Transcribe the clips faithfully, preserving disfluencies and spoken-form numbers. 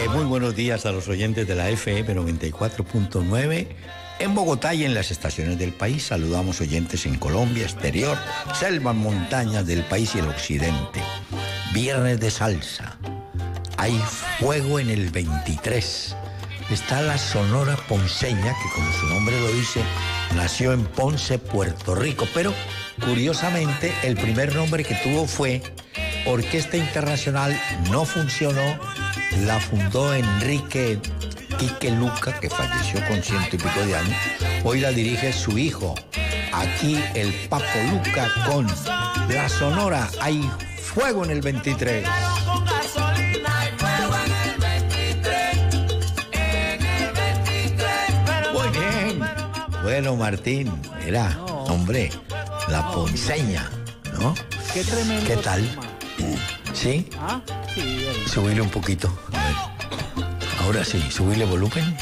muy buenos días a los oyentes de la F M noventa y cuatro punto nueve en Bogotá y en las estaciones del país. Saludamos oyentes en Colombia, exterior, selvas, montañas del país y el occidente. Viernes de salsa. Hay fuego en el veintitrés. Está la Sonora Ponceña, que como su nombre lo dice, nació en Ponce, Puerto Rico, pero curiosamente el primer nombre que tuvo fue Orquesta Internacional. No funcionó, la fundó Enrique Quique Luca, que falleció con ciento y pico de años. Hoy la dirige su hijo. Aquí el Papo Luca con la Sonora. Hay fuego en el veintitrés. Muy bien. Bueno, Martín, mira, no. hombre, la no, Ponceña, ¿no? Qué tremendo. ¿Qué tal? Tema. ¿Sí? Ah, sí. Subirle un poquito. A ver. Ahora sí, subirle volumen.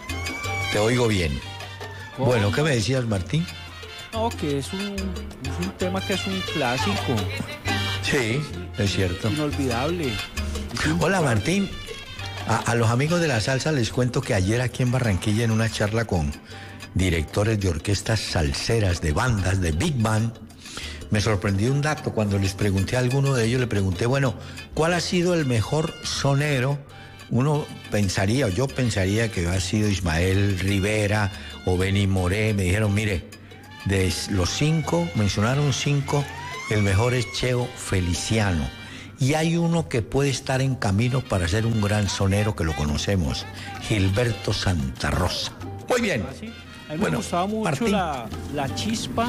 Te oigo bien. ¿Cómo? Bueno, ¿qué me decías, Martín? No, que es un, es un tema que es un clásico. Sí, es cierto. Inolvidable. Hola, Martín. A, a los amigos de la salsa les cuento que ayer aquí en Barranquilla, en una charla con directores de orquestas salseras, de bandas, de big band, me sorprendió un dato. Cuando les pregunté a alguno de ellos, le pregunté, bueno, ¿cuál ha sido el mejor sonero? Uno pensaría, o yo pensaría que ha sido Ismael Rivera o Benny Moré. Me dijeron, mire, de los cinco, mencionaron cinco, el mejor es Cheo Feliciano. Y hay uno que puede estar en camino para ser un gran sonero, que lo conocemos, Gilberto Santa Rosa. Muy bien. ¿Ah, sí? A mí Bueno, me gustaba mucho Martín. la, la chispa,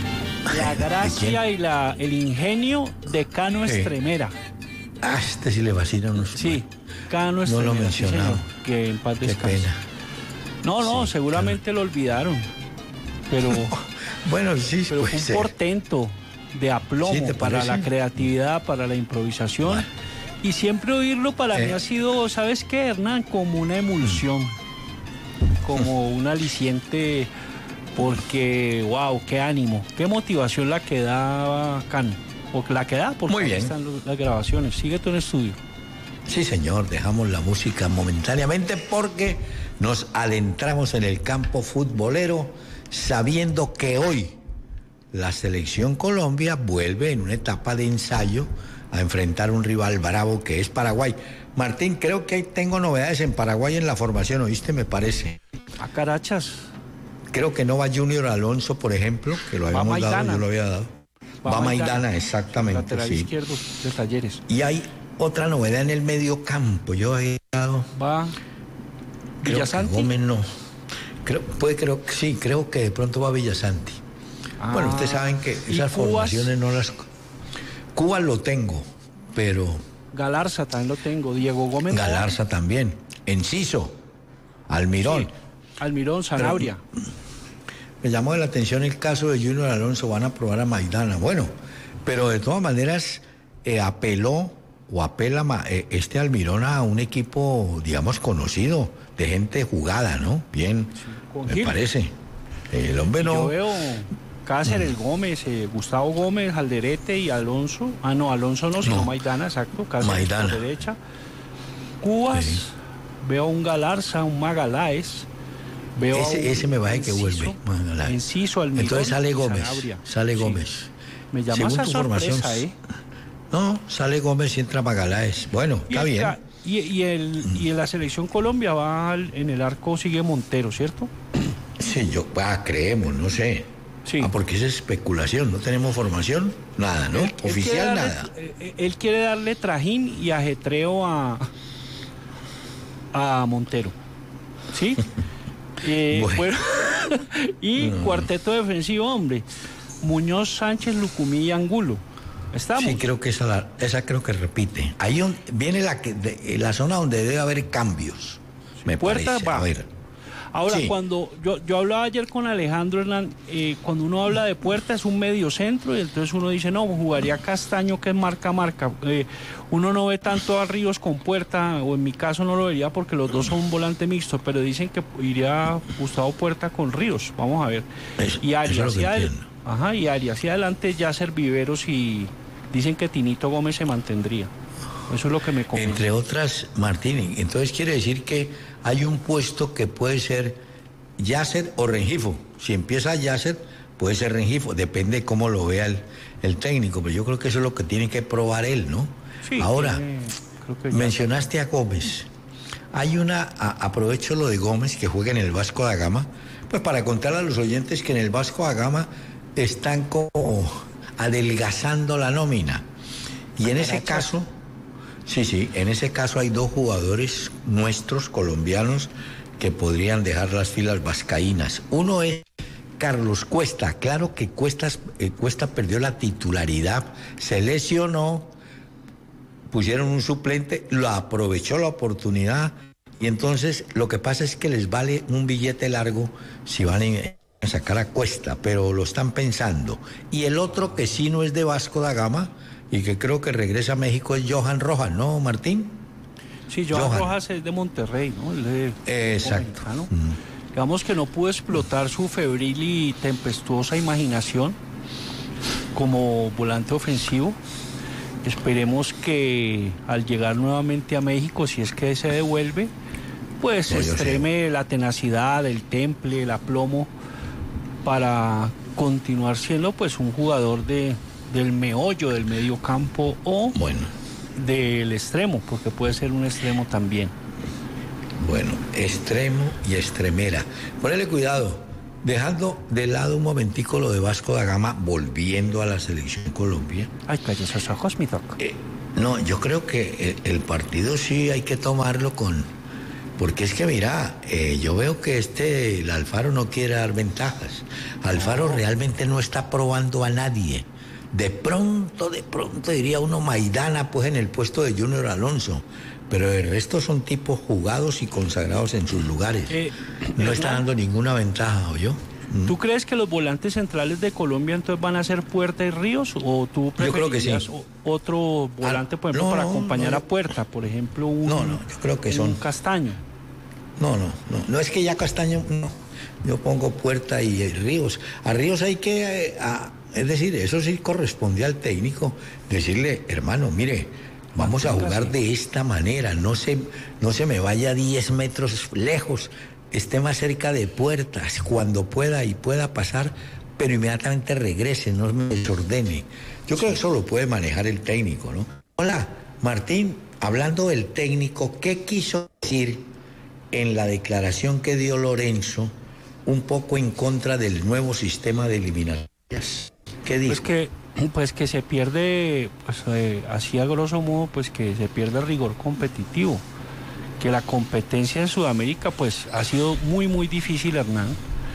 la gracia y la, el ingenio de Cano Sí. Estremera. Ah, este sí le vacila a nosotros. Sí, Cano No Estremera. lo sí, mencionamos. señor, que en paz Qué descanse. pena. No, no, Sí, seguramente lo olvidaron. Pero, Bueno, sí, pero puede fue un ser. portento de aplomo ¿Sí, te para parece? la creatividad, para la improvisación. Bueno. Y siempre oírlo para Eh. mí ha sido, ¿sabes qué, Hernán? Como una emulsión, como un aliciente, porque, wow, qué ánimo, qué motivación la que daba Cano, o la que da, porque Muy ahí bien. están los- las grabaciones. Sigue tú en estudio. Sí, señor, dejamos la música momentáneamente porque nos adentramos en el campo futbolero, sabiendo que hoy la selección Colombia vuelve en una etapa de ensayo a enfrentar un rival bravo que es Paraguay. Martín, creo que tengo novedades en Paraguay en la formación, ¿oíste? Me parece. A Carachas. Creo que no va Junior Alonso, por ejemplo, que lo Va habíamos dado, Maidana. yo lo había dado. Va, Va Maidana, Maidana, exactamente, Lateral sí. izquierdo de Talleres. Y hay otra novedad en el medio campo. Yo he dado... Va Creo que Villasanti. Gómez no. Creo, puede, creo, sí, creo que de pronto va Villasanti. Ah, Bueno, ustedes saben que ¿y esas Cubas? formaciones no las... Cuba lo tengo, pero Galarza también lo tengo. Diego Gómez. Galarza también. Enciso, Almirón. Sí. Almirón, Sanabria. Me llamó la atención el caso de Junior Alonso, van a probar a Maidana. Bueno, pero de todas maneras eh, apeló o apela ma- eh, este Almirón a un equipo, digamos, conocido, de gente jugada, ¿no? Bien, con me Gil. parece. El hombre Yo no... veo Cáceres, Gómez, eh, Gustavo Gómez, Alderete y Alonso. Ah, no, Alonso no, sino No. Maidana, exacto. Cáceres Maidana. por derecha. Cubas, Sí. veo un Galarza, un Magaláes. Veo Ese, un ese me parece que Enciso, vuelve. Magaláes. Enciso, Almirón. Entonces sale y Gómez. Sanabria. Sale Sí. Gómez. Me llama Según esa tu sorpresa, formación, ¿eh? No, sale Gómez y entra Magaláes. Bueno, Y, está el bien. ca- y, y, el, y en la selección Colombia va al- en el arco sigue Montero, ¿cierto? Sí, yo, ah, creemos, no sé. Sí. Ah, porque es especulación, no tenemos formación, nada, ¿no? Él- él Oficial, quiere darle- nada. eh, Él quiere darle trajín y ajetreo a, a Montero. ¿Sí? Eh, Bueno. bueno, y cuarteto defensivo, hombre. Muñoz, Sánchez, Lucumí y Angulo. ¿Estamos? Sí, creo que esa, la- esa creo que repite. Ahí on- viene la, que, de- la zona donde debe haber cambios, me Puerta parece. va. A ver, Ahora, Sí. cuando yo, yo hablaba ayer con Alejandro Hernán, eh, cuando uno habla de Puerta es un medio centro y entonces uno dice, no, jugaría Castaño que es marca a marca. Eh, uno no ve tanto a Ríos con Puerta, o en mi caso no lo vería porque los dos son un volante mixto, pero dicen que iría Gustavo Puerta con Ríos. Vamos a ver. Eso- y eso es Arias, lo que hacia adel- entiendo. ajá, y Arias hacia adelante ya ser Viveros y dicen que Tinito Gómez se mantendría. Eso es lo que me convence. Entre otras, Martín, entonces quiere decir que hay un puesto que puede ser Yasser o Rengifo. Si empieza Yasser, puede ser Rengifo, depende de cómo lo vea el, el técnico, pero yo creo que eso es lo que tiene que probar él, ¿no? Sí, Ahora, tiene, creo que mencionaste a Gómez. Hay una, a, aprovecho lo de Gómez, que juega en el Vasco da Gama, pues para contarle a los oyentes que en el Vasco da Gama están como adelgazando la nómina. Y en ese caso, sí, sí, en ese caso hay dos jugadores nuestros, colombianos, que podrían dejar las filas vascaínas. Uno es Carlos Cuesta. Claro que Cuesta, eh, Cuesta perdió la titularidad, se lesionó, pusieron un suplente, lo aprovechó la oportunidad, y entonces lo que pasa es que les vale un billete largo si van a sacar a Cuesta, pero lo están pensando. Y el otro que sí no es de Vasco da Gama y que creo que regresa a México es Johan Rojas, ¿no, Martín? Sí, Johan, Johan. Rojas es de Monterrey, ¿no? El de Exacto. Mm. Digamos que no pudo explotar su febril y tempestuosa imaginación como volante ofensivo. Esperemos que al llegar nuevamente a México, si es que se devuelve, pues no, extreme la tenacidad, el temple, el aplomo para continuar siendo pues un jugador de, del meollo del medio campo o bueno. del extremo, porque puede ser un extremo también. Bueno, extremo y extremera. Ponele cuidado, dejando de lado un momentico lo de Vasco da Gama, volviendo a la selección Colombia. Ay, calle esos ojos, mi doc. Eh, no, yo creo que el, el partido sí hay que tomarlo con... Porque es que mira, eh, yo veo que este, el Alfaro no quiere dar ventajas. Alfaro no. realmente no está probando a nadie. De pronto, de pronto diría uno Maidana, pues en el puesto de Junior Alonso. Pero el resto son tipos jugados y consagrados en sus lugares. Eh, no está dando ninguna ventaja, ¿o yo? ¿Tú crees que los volantes centrales de Colombia entonces van a ser Puerta y Ríos? ¿O tú preferirías yo creo que sí. otro volante, por ejemplo, no, para acompañar no, a Puerta? Por ejemplo, un, no, no, yo creo que son... un Castaño. No, no, no. No es que ya Castaño, no. Yo pongo Puerta y, y Ríos. A Ríos hay que... Eh, a, es decir, eso sí corresponde al técnico. Decirle, hermano, mire, vamos a jugar de esta manera. No se, no se me vaya diez metros lejos. Esté más cerca de Puertas cuando pueda y pueda pasar, pero inmediatamente regrese, no me desordene. Yo creo que eso lo puede manejar el técnico, ¿no? Hola, Martín, hablando del técnico, ¿qué quiso decir en la declaración que dio Lorenzo un poco en contra del nuevo sistema de eliminatorias? ¿Qué dijo? Pues que, pues que se pierde, pues eh, así a grosso modo, pues que se pierde el rigor competitivo. Que la competencia en Sudamérica pues ha sido muy muy difícil, Hernán,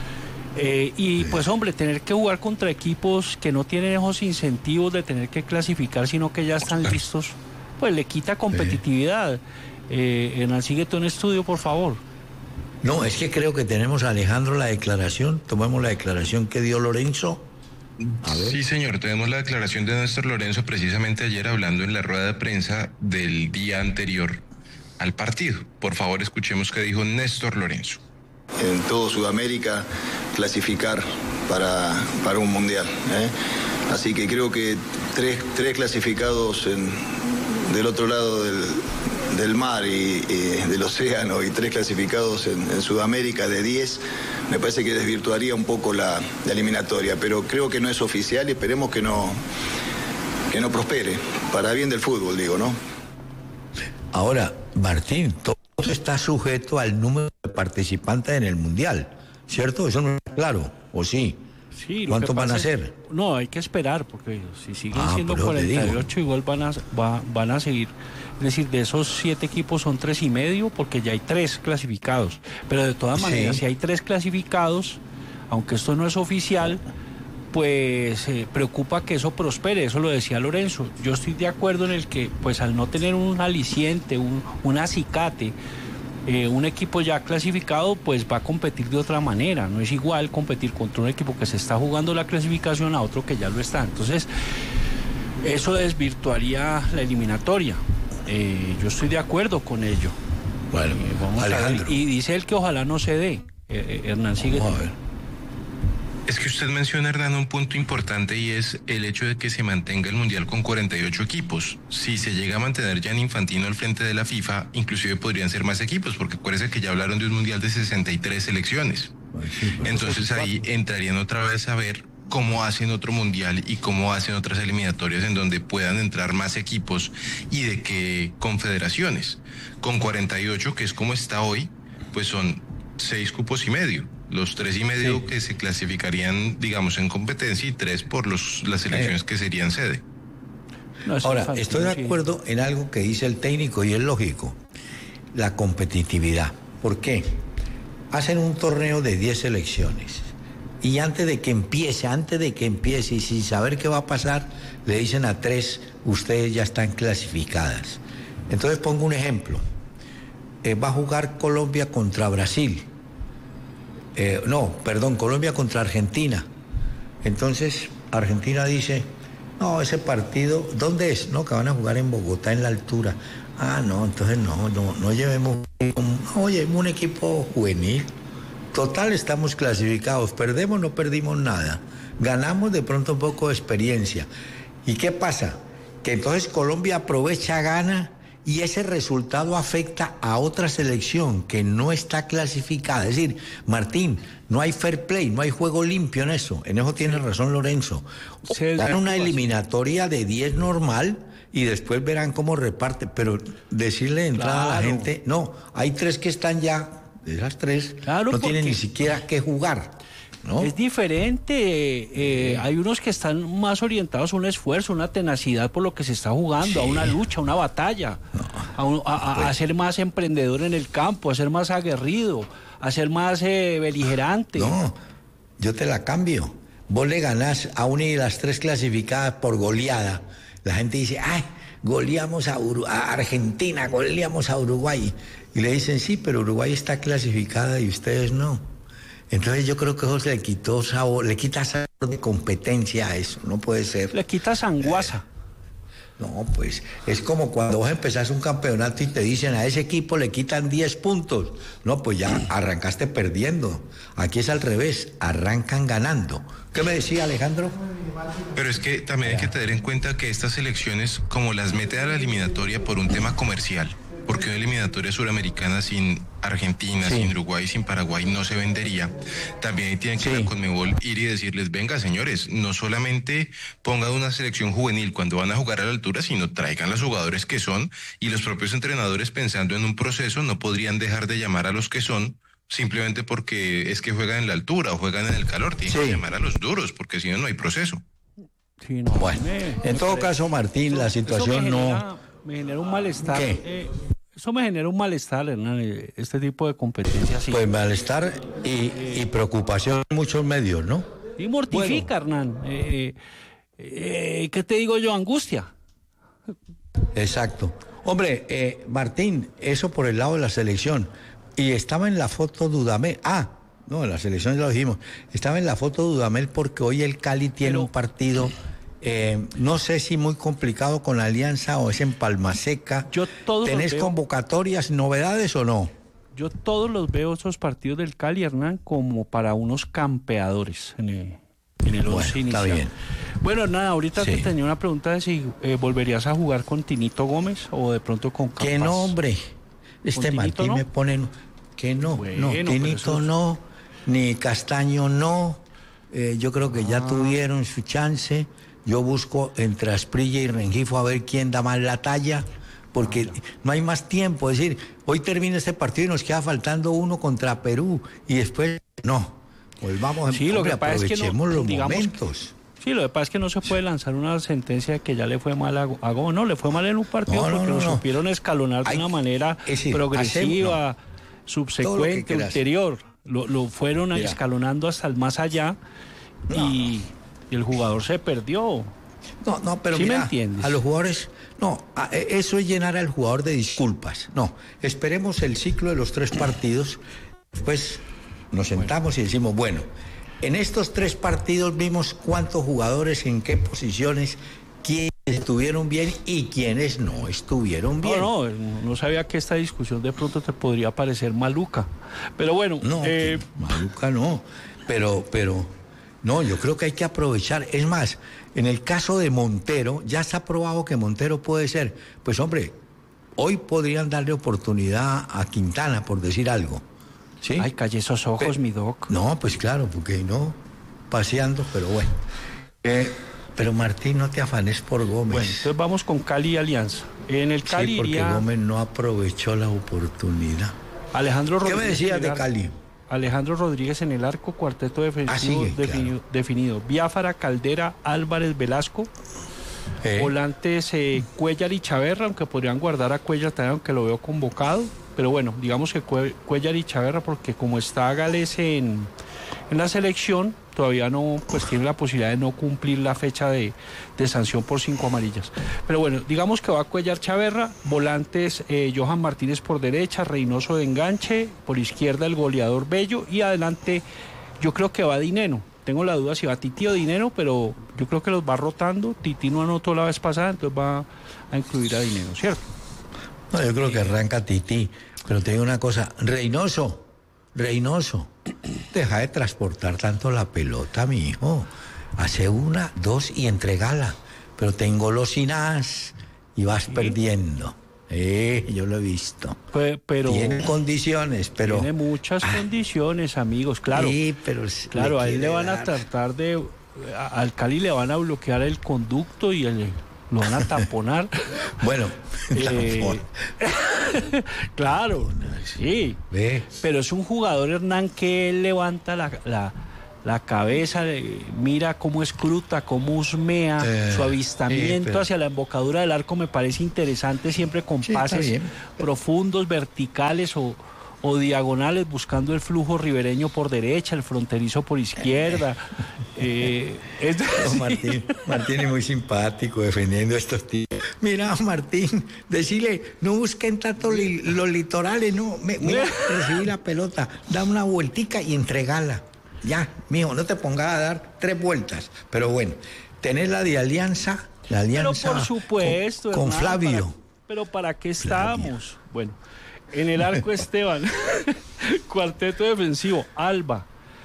eh, y pues hombre, tener que jugar contra equipos que no tienen esos incentivos de tener que clasificar, sino que ya están listos, pues le quita competitividad. eh, Hernán, síguete un estudio, por favor. No, es que creo que tenemos a Alejandro la declaración. Tomemos la declaración que dio Lorenzo. A ver. Sí, señor, tenemos la declaración de Néstor Lorenzo precisamente ayer hablando en la rueda de prensa del día anterior al partido. Por favor, escuchemos qué dijo Néstor Lorenzo. En todo Sudamérica clasificar para, para un mundial, ¿eh? Así que creo que tres, tres clasificados en, del otro lado del, del mar y, y del océano y tres clasificados en, en Sudamérica de diez, me parece que desvirtuaría un poco la, la eliminatoria, pero creo que no es oficial y esperemos que no, que no prospere, para bien del fútbol, digo, ¿no? Ahora, Martín, todo está sujeto al número de participantes en el Mundial, ¿cierto? Eso no es claro, ¿o sí? Sí. ¿Cuántos van a ser? No, hay que esperar, porque si siguen ah, siendo cuarenta y ocho, igual van a, va, van a seguir. Es decir, de esos siete equipos son tres y medio, porque ya hay tres clasificados. Pero de todas maneras, sí. Si hay tres clasificados, aunque esto no es oficial, pues eh, preocupa que eso prospere, eso lo decía Lorenzo. Yo estoy de acuerdo en el que, pues al no tener un aliciente, un, un acicate, eh, un equipo ya clasificado, pues va a competir de otra manera. No es igual competir contra un equipo que se está jugando la clasificación a otro que ya lo está. Entonces, eso desvirtuaría la eliminatoria. Eh, yo estoy de acuerdo con ello. Bueno, eh, vamos Alejandro. A ver. Y dice él que ojalá no se dé. Eh, eh, Hernán, sigue. Vamos a ver. Es que usted menciona, Hernán, un punto importante y es el hecho de que se mantenga el Mundial con cuarenta y ocho equipos. Si se llega a mantener Gianni Infantino al frente de la FIFA, inclusive podrían ser más equipos, porque acuérdense que ya hablaron de un Mundial de sesenta y tres selecciones. Entonces ahí entrarían otra vez a ver cómo hacen otro Mundial y cómo hacen otras eliminatorias en donde puedan entrar más equipos y de qué confederaciones. Con cuarenta y ocho, que es como está hoy, pues son seis cupos y medio. Los tres y medio sí. que se clasificarían, digamos, en competencia y tres por los, las selecciones eh. que serían sede. No, Ahora, fácil, estoy de acuerdo sí. en algo que dice el técnico y es lógico, la competitividad. ¿Por qué? Hacen un torneo de diez selecciones y antes de que empiece, antes de que empiece y sin saber qué va a pasar, le dicen a tres, ustedes ya están clasificadas. Entonces pongo un ejemplo, eh, va a jugar Colombia contra Brasil. Eh, no, perdón, Colombia contra Argentina. Entonces, Argentina dice, no, ese partido, ¿dónde es? No, que van a jugar en Bogotá, en la altura. Ah, no, entonces no, no, no llevemos, no llevemos un equipo juvenil. Total, estamos clasificados, perdemos, no perdimos nada. Ganamos de pronto un poco de experiencia. ¿Y qué pasa? Que entonces Colombia aprovecha, gana, y ese resultado afecta a otra selección que no está clasificada. Es decir, Martín, no hay fair play, no hay juego limpio en eso. En eso tiene razón Lorenzo. Dan una eliminatoria de diez normal y después verán cómo reparte. Pero decirle de entrada claro. a la gente, no, hay tres que están ya, de esas tres, claro, no tienen ni siquiera que jugar. ¿No? Es diferente, eh, hay unos que están más orientados a un esfuerzo, una tenacidad por lo que se está jugando, sí. a una lucha, a una batalla, no, a, un, a, pues. a ser más emprendedor en el campo, a ser más aguerrido, a ser más eh, beligerante. No, yo te la cambio. Vos le ganás a una de las tres clasificadas por goleada. La gente dice, ay, goleamos a, Ur- a Argentina, goleamos a Uruguay. Y le dicen, sí, pero Uruguay está clasificada y ustedes no. Entonces yo creo que eso le quitó sabor, le quita sabor de competencia a eso, no puede ser. Le quita sanguaza. Eh, no, pues es como cuando vos empezás un campeonato y te dicen a ese equipo le quitan diez puntos. No, pues ya arrancaste perdiendo. Aquí es al revés, arrancan ganando. ¿Qué me decía Alejandro? Pero es que también hay que tener en cuenta que estas elecciones, como las mete a la eliminatoria por un tema comercial, porque una eliminatoria suramericana sin Argentina, sí. sin Uruguay, sin Paraguay no se vendería. También tienen que sí. ir a Conmebol ir y decirles, venga señores, no solamente pongan una selección juvenil cuando van a jugar a la altura, sino traigan los jugadores que son, y los propios entrenadores pensando en un proceso no podrían dejar de llamar a los que son simplemente porque es que juegan en la altura o juegan en el calor, tienen sí. que llamar a los duros porque si no no hay proceso. Sí, no, bueno, me, en todo me, caso Martín, eso, la situación me genera, no... Me genera un malestar. ¿Qué? Eh, Eso me genera un malestar, Hernán, este tipo de competencias. Pues malestar y, y preocupación en muchos medios, ¿no? Y mortifica, bueno. Hernán. Eh, eh, ¿Qué te digo yo? Angustia. Exacto. Hombre, eh, Martín, eso por el lado de la selección. Y estaba en la foto Dudamel. Ah, no, en la selección ya lo dijimos. Estaba en la foto Dudamel porque hoy el Cali tiene Pero, un partido... Eh, no sé si muy complicado con la Alianza o es en Palmaseca. Yo todos ¿Tenés los veo, convocatorias, novedades o no? Yo todos los veo esos partidos del Cali, Hernán, como para unos campeadores en el, en el bueno, once inicial. Está bien. Bueno, Hernán, ahorita sí. te tenía una pregunta de si eh, volverías a jugar con Tinito Gómez o de pronto con Campas. Que no, hombre. Este Martín no? me pone que no, bueno, no, Tinito no, ni Castaño no. Eh, yo creo que ah. ya tuvieron su chance. Yo busco entre Asprilla y Rengifo a ver quién da más la talla, porque no hay más tiempo. Es decir, hoy termina este partido y nos queda faltando uno contra Perú y después no. Volvamos sí, lo hombre, que pasa aprovechemos es que no, los digamos, momentos. Sí, lo que pasa es que no se puede lanzar una sentencia de que ya le fue mal a Gómez. No, le fue mal en un partido no, no, porque no, lo no. supieron escalonar de hay, una manera decir, progresiva, hacemos, no. subsecuente, ulterior. Lo, lo fueron Mira. escalonando hasta el más allá no. y... Y el jugador se perdió. No, no, pero ¿Sí mira, me entiendes? A los jugadores, no, a, eso es llenar al jugador de disculpas. No, esperemos el ciclo de los tres partidos, después nos sentamos bueno. y decimos, bueno, en estos tres partidos vimos cuántos jugadores, en qué posiciones, quiénes estuvieron bien y quiénes no estuvieron bien. No, no, no sabía que esta discusión de pronto te podría parecer maluca. Pero bueno. No, eh... maluca no, pero, pero... No, yo creo que hay que aprovechar. Es más, en el caso de Montero, ya está probado que Montero puede ser. Pues hombre, hoy podrían darle oportunidad a Quintana, por decir algo. ¿Sí? Ay, calle esos ojos, Pero, mi doc. No, pues claro, porque no, paseando, pero bueno. Eh, pero Martín, no te afanes por Gómez. Bueno, entonces vamos con Cali y Alianza. En el Cali sí, porque iría Gómez no aprovechó la oportunidad. Alejandro Rodríguez. ¿Qué me decías de Cali? Alejandro Rodríguez en el arco, cuarteto defensivo ah, sí, definido, claro. definido. Biafara, Caldera, Álvarez, Velasco. Eh. Volantes eh, Cuellar y Chaverra, aunque podrían guardar a Cuellar también, aunque lo veo convocado. Pero bueno, digamos que Cuellar y Chaverra, porque como está Gales en, en la selección, todavía no, pues tiene la posibilidad de no cumplir la fecha de, de sanción por cinco amarillas. Pero bueno, digamos que va a Cuellar, Chaverra, volantes eh, Johan Martínez por derecha, Reynoso de enganche, por izquierda el goleador Bello y adelante yo creo que va Dineno. Tengo la duda si va Titi o Dineno, pero yo creo que los va rotando. Titi no anotó la vez pasada, entonces va a incluir a Dineno, ¿cierto? No, yo creo que arranca Titi, pero te digo una cosa, Reynoso, Reynoso, deja de transportar tanto la pelota, mi hijo. Hace una, dos y entregala. Pero te engolosinas y vas ¿sí? perdiendo. Eh, yo lo he visto. Pues, pero tiene condiciones, pero... Tiene muchas ah, condiciones, amigos, claro. Sí, pero... Claro, a él le van dar. a tratar de... A, al Cali le van a bloquear el conducto y el... lo van a tamponar. Bueno, eh, claro, sí. ¿Ve? Pero es un jugador, Hernán, que él levanta la, la, la cabeza, mira cómo escruta, cómo husmea, eh, su avistamiento sí, pero... hacia la embocadura del arco me parece interesante, siempre con sí, pases profundos, verticales o... o diagonales buscando el flujo ribereño por derecha, el fronterizo por izquierda. eh, es no, Martín, Martín es muy simpático defendiendo a estos tíos. Mira, Martín, decirle, no busquen tanto li, los litorales, no, me, mira, recibí la pelota, da una vueltica y entregala. Ya, mijo, no te pongas a dar tres vueltas. Pero bueno, tenés la de Alianza, la Alianza pero por supuesto, con, con hermano, Flavio. Para, pero ¿para qué estamos? Flavio. Bueno. En el arco Esteban, cuarteto defensivo, Alba,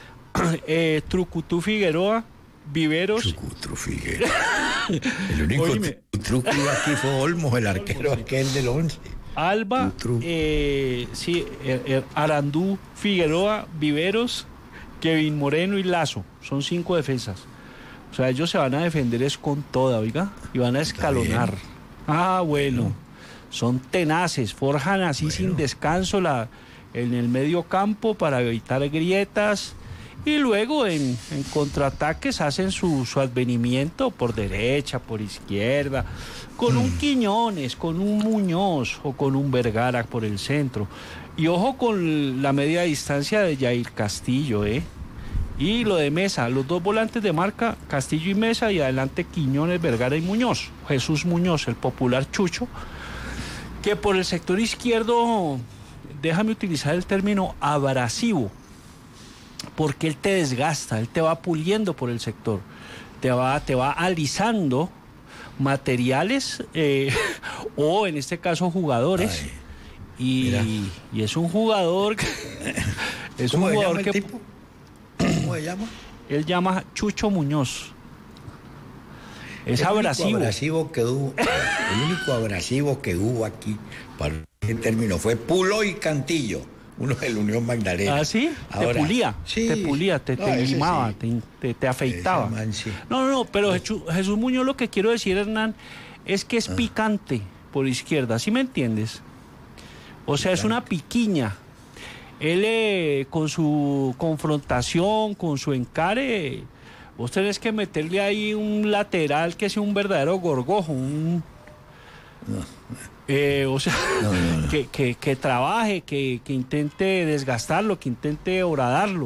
eh, Trucutú Figueroa, Viveros. Trucutú Figueroa. El único truco aquí fue Olmos, el arquero aquel del once. Alba, eh, sí, er, er, Arandú Figueroa, Viveros, Kevin Moreno y Lazo. Son cinco defensas. O sea, ellos se van a defender es con toda, oiga, y van a escalonar. Ah, bueno. Son tenaces, forjan así bueno. sin descanso la, en el medio campo para evitar grietas y luego en, en contraataques hacen su, su advenimiento por derecha, por izquierda, con mm. un Quiñones, con un Muñoz o con un Vergara por el centro. Y ojo con la media distancia de Jair Castillo, ¿eh? Y lo de Mesa, los dos volantes de marca, Castillo y Mesa, y adelante Quiñones, Vergara y Muñoz. Jesús Muñoz, el popular Chucho, que por el sector izquierdo, déjame utilizar el término abrasivo, porque él te desgasta, él te va puliendo por el sector, te va, te va alisando materiales eh, o en este caso jugadores. Ay, y, y es un jugador que, es ¿Cómo un jugador se llama que el tipo? ¿Cómo se llama? Él llama Chucho Muñoz. Es el abrasivo. Único abrasivo que hubo, el único abrasivo que hubo aquí, para el término, fue Pulo y Cantillo, uno de la Unión Magdalena. ¿Ah, sí? Ahora, te pulía, sí, te pulía, te, no, te limaba, sí. te, te, te afeitaba. Man, sí. No, no, no, pero Jesús, Jesús Muñoz, lo que quiero decir, Hernán, es que es ah. picante por izquierda, ¿sí me entiendes? O sea, picante. Es una piquiña. Él eh, con su confrontación, con su encare, vos tenés que meterle ahí un lateral que sea un verdadero gorgojo, un... No. Eh, o sea, no, no, no. Que, que, que trabaje, que, que intente desgastarlo, que intente horadarlo.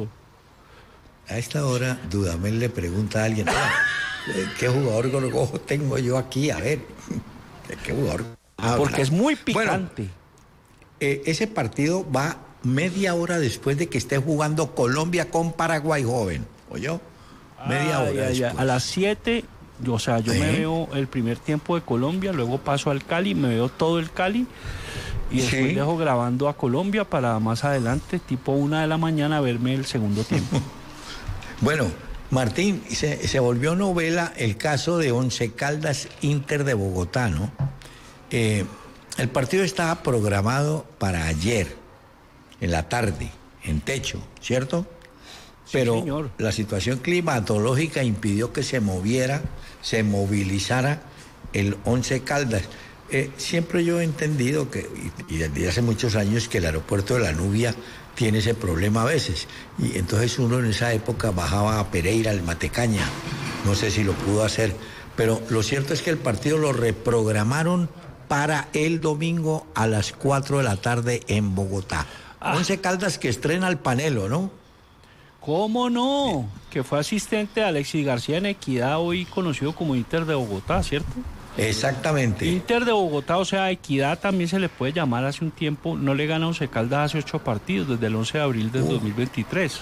A esta hora, Dudamel le pregunta a alguien, ah, ¿qué jugador gorgojo tengo yo aquí? A ver, ¿qué jugador? Ah, porque es muy picante. Bueno, eh, ese partido va media hora después de que esté jugando Colombia con Paraguay joven, ¿oyó? Media ah, hora ya, después. Ya. A las siete, o sea, yo ¿Eh? me veo el primer tiempo de Colombia, luego paso al Cali, me veo todo el Cali y después ¿Sí? dejo grabando a Colombia para más adelante, tipo una de la mañana, verme el segundo tiempo. Bueno, Martín, se, se volvió novela el caso de Once Caldas Inter de Bogotá, ¿no? Eh, el partido estaba programado para ayer, en la tarde, en techo, ¿cierto? Pero sí, señor. La situación climatológica impidió que se moviera, se movilizara el Once Caldas. Eh, siempre yo he entendido que, y, y desde hace muchos años, que el aeropuerto de la Nubia tiene ese problema a veces. Y entonces uno en esa época bajaba a Pereira, al Matecaña. No sé si lo pudo hacer. Pero lo cierto es que el partido lo reprogramaron para el domingo a las cuatro de la tarde en Bogotá. Ah. Once Caldas que estrena el Panelo, ¿no? ¿Cómo no? Que fue asistente de Alexis García en Equidad, hoy conocido como Inter de Bogotá, ¿cierto? Exactamente. Inter de Bogotá, o sea, Equidad también se le puede llamar. Hace un tiempo no le gana Once Caldas hace ocho partidos, desde el once de abril del uh. dos mil veintitrés.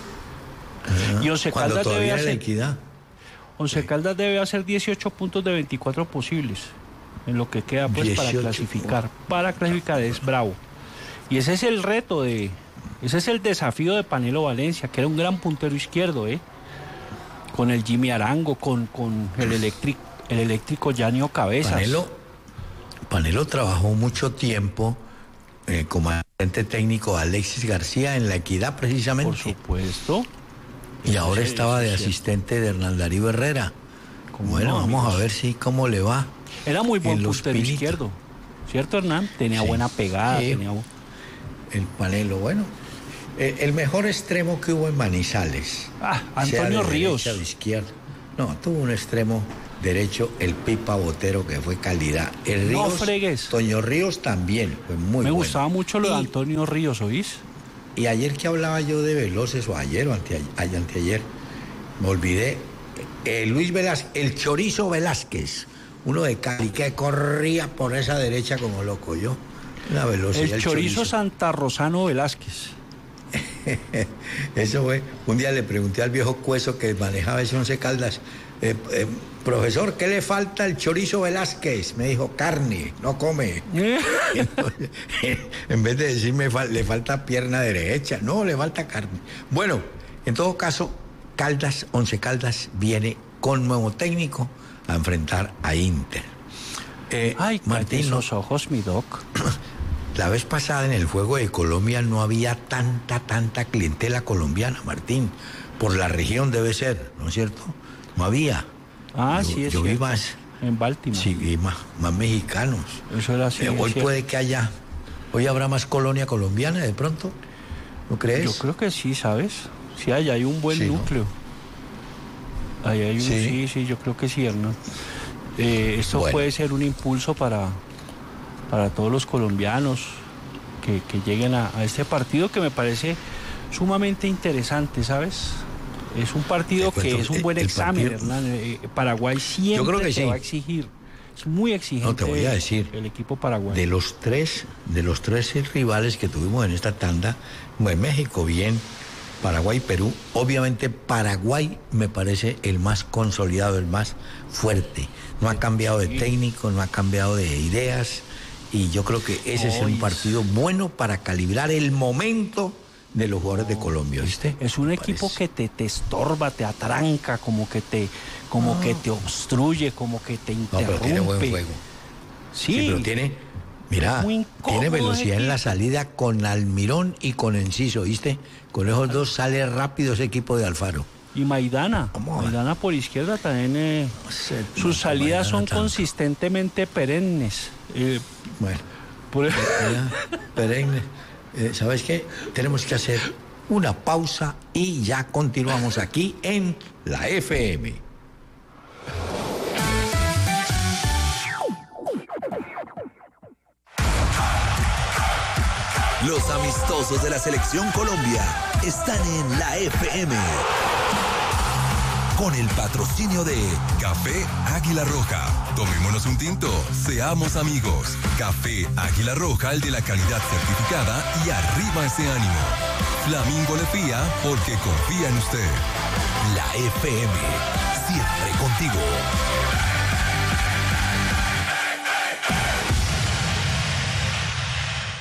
Uh, y Once Caldas debe hacer Equidad. Once sí. Caldas debe hacer dieciocho puntos de veinticuatro posibles en lo que queda pues dieciocho para clasificar. Para clasificar es bravo. Y ese es el reto de, ese es el desafío de Panelo Valencia, que era un gran puntero izquierdo, ¿eh? Con el Jimmy Arango, con, con el eléctrico. El eléctrico Yanio Cabezas. Panelo, Panelo trabajó mucho tiempo eh, como asistente técnico de Alexis García en La Equidad, precisamente. Por supuesto. Y ahora sí, estaba de asistente de Hernán Darío Herrera. Bueno, no, vamos amigos? a ver si cómo le va. Era muy buen puntero izquierdo. ¿Cierto, Hernán? Tenía sí. buena pegada. Sí. Tenía... El Panelo, bueno. Eh, el mejor extremo que hubo en Manizales. Ah, Antonio de Ríos. O de izquierda. No, tuvo un extremo derecho, el Pipa Botero, que fue calidad. El Ríos, no fregues. Toño Ríos también, fue muy bueno. Me gustaba mucho lo y, de Antonio Ríos, ¿oís? Y ayer que hablaba yo de Veloces, o ayer o anteayer, anteayer me olvidé, eh, Luis Velázquez, el Chorizo Velázquez, uno de Cali, que corría por esa derecha como loco, yo. La velocidad, el, el chorizo, chorizo Santa Rosano Velázquez. Eso fue, un día le pregunté al viejo Cueso que manejaba ese Once Caldas, eh, eh, profesor, ¿qué le falta al Chorizo Velázquez? Me dijo, carne, no come. Entonces, en vez de decirme le falta pierna derecha, no, le falta carne. Bueno, en todo caso, Caldas, Once Caldas viene con nuevo técnico a enfrentar a Inter. Eh, Ay, Martín, los ojos, mi doc. La vez pasada en el Juego de Colombia no había tanta, tanta clientela colombiana, Martín. Por la región debe ser, ¿no es cierto? No había. Ah, yo, sí, es Yo vi cierto. más. En Baltimore. Sí, vi más, más mexicanos. Eso era así. Eh, hoy puede que haya, hoy habrá más colonia colombiana de pronto, ¿no crees? Yo creo que sí, ¿sabes? Sí, allá hay un buen sí, núcleo. ¿No? Ahí hay un, sí. sí, sí, yo creo que sí, Hernán. Eh, esto bueno. puede ser un impulso para... para todos los colombianos que, que lleguen a, a este partido que me parece sumamente interesante, ¿sabes? Es un partido que es un buen el, examen, partido, Hernán. Eh, Paraguay siempre yo creo que te sí. va a exigir. Es muy exigente. No, te voy a decir. El equipo paraguayo. De los tres, de los tres rivales que tuvimos en esta tanda, bueno, México bien, Paraguay, Perú. Obviamente Paraguay me parece el más consolidado, el más fuerte. No ha cambiado de técnico, no ha cambiado de ideas. Y yo creo que ese oh, es un partido bueno para calibrar el momento de los jugadores de Colombia, ¿viste? Es un equipo que te, te estorba, te atranca, como que te, como oh. que te obstruye, como que te interrumpe. No, pero tiene buen juego. Sí, sí pero tiene, mira, tiene velocidad en la salida con Almirón y con Enciso, ¿viste? Con esos dos sale rápido ese equipo de Alfaro. Y Maidana, Maidana por izquierda también, eh, no sé, sus salidas son tanto. consistentemente perennes. Eh, bueno, por... perennes. Eh, ¿Sabes qué? Tenemos que hacer una pausa y ya continuamos aquí en la F M. Los amistosos de la Selección Colombia están en la F M. Con el patrocinio de Café Águila Roja. Tomémonos un tinto, seamos amigos. Café Águila Roja, el de la calidad certificada y arriba ese ánimo. Flamingo le fía porque confía en usted. La F M, siempre contigo.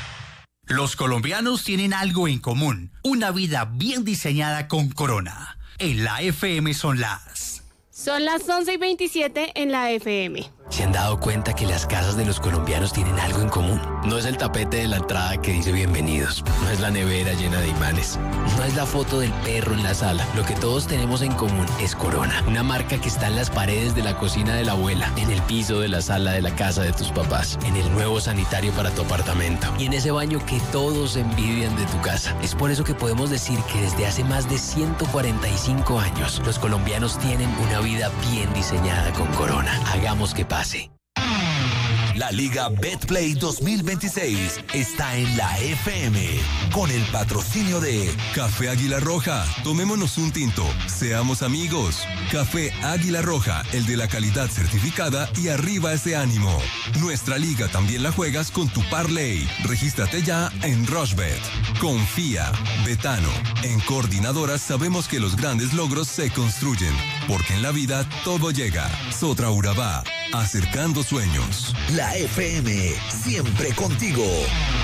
Los colombianos tienen algo en común, una vida bien diseñada con Corona. En la F M son las... Son las once y veintisiete en la F M. ¿Se han dado cuenta que las casas de los colombianos tienen algo en común? No es el tapete de la entrada que dice bienvenidos, no es la nevera llena de imanes, no es la foto del perro en la sala. Lo que todos tenemos en común es Corona, una marca que está en las paredes de la cocina de la abuela, en el piso de la sala de la casa de tus papás, en el nuevo sanitario para tu apartamento y en ese baño que todos envidian de tu casa. Es por eso que podemos decir que desde hace más de ciento cuarenta y cinco años, los colombianos tienen una vida bien diseñada con Corona. Hagamos que pase. La Liga Betplay dos mil veintiséis está en la F M con el patrocinio de Café Águila Roja. Tomémonos un tinto, seamos amigos. Café Águila Roja, el de la calidad certificada y arriba ese ánimo. Nuestra liga también la juegas con tu parlay. Regístrate ya en Rushbet. Confía, Betano. En Coordinadoras sabemos que los grandes logros se construyen, porque en la vida todo llega. Sotra Urabá, acercando sueños. La F M, siempre contigo.